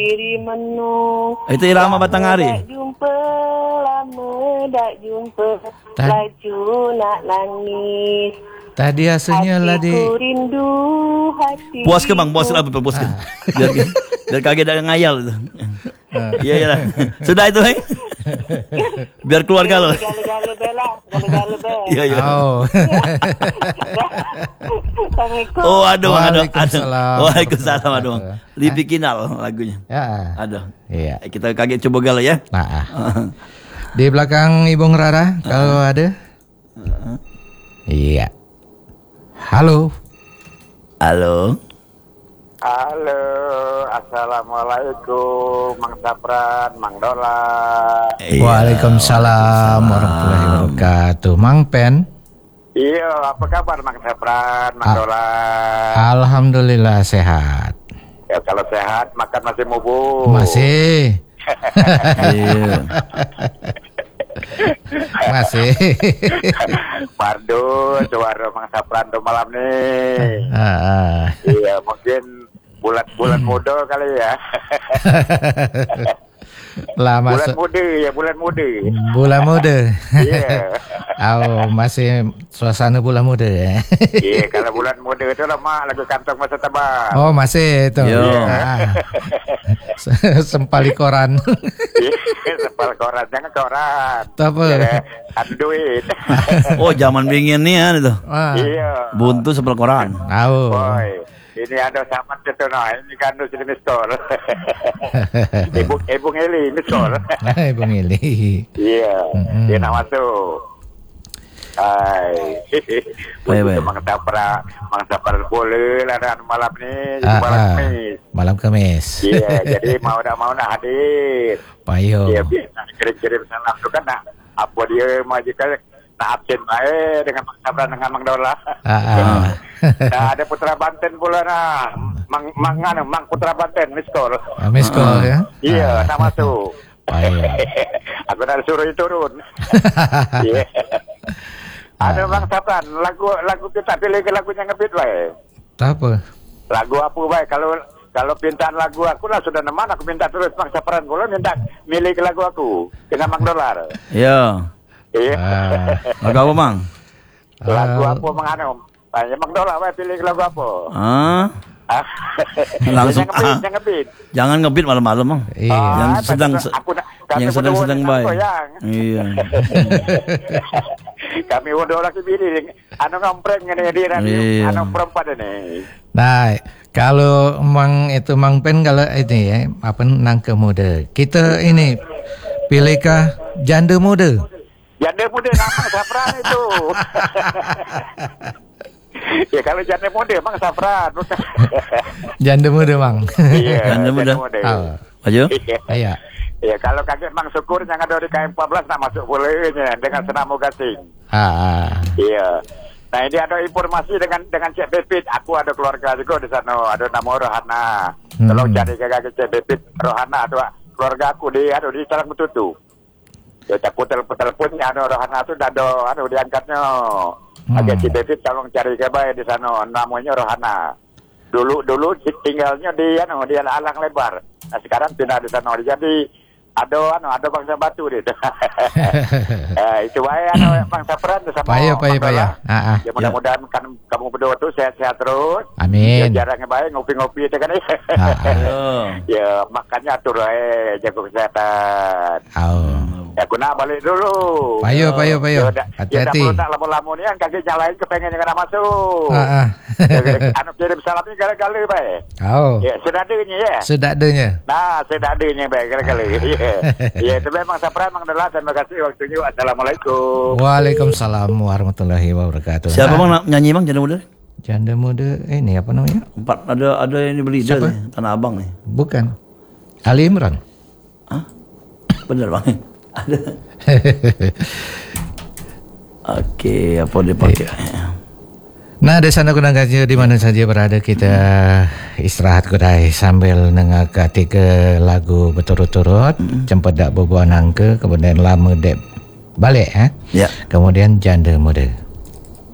diri menu. Itu irama Batanghari. Tak jumpa, lama tak jumpa. Laju nak nangis. Tadi hasilnya lah di. Hatiku rindu hati. Puas ke bang? Puas lah, puas ke? Biar kaget dah ngayal tu. Iya lah. Sudah itu, biar keluarga lo. Gala-gala bela, gala-gala bela. Iya iya. Oh. Assalamualaikum. Oh aduh. Waalaikumsalam. Aduh. Lipi Kinal lagunya. Ya. Aduh. Iya. Kita kaget coba galau ya. Nah. Di belakang Ibu Rara kalau ada. Iya. Halo. Halo. Halo, assalamualaikum, Mang Sapran, Mang Dola. Waalaikumsalam warahmatullahi wabarakatuh. Mang Pen. Iya, apa kabar Mang Sapran, Mang Dola? Alhamdulillah sehat. Ya kalau sehat, makan masih mubu. Masih. Iya. Masih. Pardo, suara Mang Sapran tuh malam nih. Iya, mungkin bulan muda kali ya. Lah bulan masuk muda. Bulan muda. Iya. Oh, masih suasana bulan muda ya. Iya, kalau bulan muda itu lama lagi kantong masa tebal. Oh, masih itu. Sempali koran. Sempal koran, jangan koran. Apa? Ada duit. Oh, zaman bingin nih kan itu. Iya. Buntu sebelah koran. Oh. Boy, ini ada sama itu nah, ini kan sini mistor. Ibu Ngeli mistor. Ibu Ngeli. Iya. Dia nak masuk. Hai. Baik. Mang Sapra boleh lah malam ni, malam Kamis. Iya, jadi mau nak hadir. Payo. Dia biasa kirim salam tu kan nak apa dia majikan nak absen dengan Mang Sapra dengan Mang Dola. Nah, ada Putra Banten pula nah. Mang Putra Banten miskol. Miskol ya. Iya, nak masuk. Aku nak suruh turun. Iya. Ada Bang Sapran, lagu kita pilih ke lagunya ngebit baik. Apa? Lagu apa baik? Kalau pintaan lagu aku lah sudah neman, aku minta terus Bang Sapran boleh minta milih ke lagu aku dengan Mang Dolar. Iya. Iya. Lagu apa Mang? Lagu apa Mang Anom? Tanya Mang Dolar baik pilih ke lagu apa? Langsung jangan ngebit. Jangan ngebit malam-malam Mang. Yang sedang baik. Iya. Kami udah lagi bini, ngampreng ini dia perempat ini. Nah, kalau Mang Pen kalau ini ya, apa nangka muda. Kita ini pilihkah janda muda? Janda muda nama Sapran itu. Ya kalau janda muda Mang Sapran bukan. Janda muda Mang. Iya, janda muda. Ayo. Iya. Ya kalau kaget Mang Syukur yang ada di KM14 nak masuk bolehnya dengan Senamu Gasing. Iya. Nah ini ada informasi dengan Cik Pipit. Aku ada keluarga juga di sana. Ada nama Rohana. Tolong cari kakak Cik Pipit Rohana. Ada keluarga aku di Jalan Betutu. Ya cak putel-putelpunnya ada Rohana tu dah ada diangkatnya. Agak Cik Pipit tolong cari kakak di sana. Namanya Rohana. Dulu tinggalnya di Alang Lebar. Nah sekarang pindah di sana. Jadi ada bangsa batu dia. Itu baik bangsa peran sama. Payah. Ya mudah-mudahan kan kamu berdua tu sehat-sehat terus. Amin. Ya, jarangnya baik ngopi-ngopi itu kan. Ya makanya atur jaga kesehatan. Ya aku nak balik dulu. Payo. Hati-hati. Ya tak lama-lama ni kan kaki nyalain kepengen yang nak masuk. Kirim salam ni kali-kali baik. Ya sedadanya ya. Sedadanya. Nah sedadanya baik kali-kali. Ya itu memang Sapran Mang Dola. Terima kasih waktunya. Assalamualaikum. Waalaikumsalam warahmatullahi wabarakatuh. Siapa Bang nyanyi Bang janda muda? Janda muda ini apa namanya? Ada yang dibeli dia Tanah Abang nih. Bukan. Ali Imran. Bener Bang. Ada. Oke, apa dipakai? Nah, di sana kunang kaji di mana saja berada kita istirahat kudai sambil nengaka tiga lagu berturut-turut. Cempedak bubuan angka, kemudian lama dek balik Ya. Kemudian janda muda.